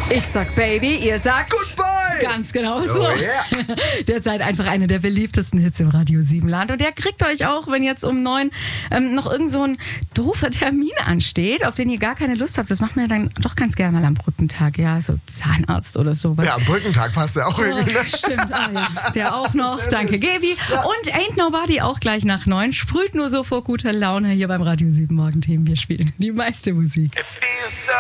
Ich sag Baby, ihr sagt Goodbye! Ganz genau so. Oh yeah. Derzeit einfach einer der beliebtesten Hits im Radio 7 Land. Und der kriegt euch auch, wenn jetzt um 9 noch irgend so ein doofer Termin ansteht, auf den ihr gar keine Lust habt. Das macht man ja dann doch ganz gerne mal am Brückentag. Ja, so Zahnarzt oder sowas. Ja, am Brückentag passt der auch irgendwie. Ne? Stimmt, ja, der auch noch. Danke, Gaby. Ja. Und Ain't Nobody auch gleich nach 9. Sprüht nur so vor guter Laune hier beim Radio 7 Morgenthemen. Wir spielen die meiste Musik.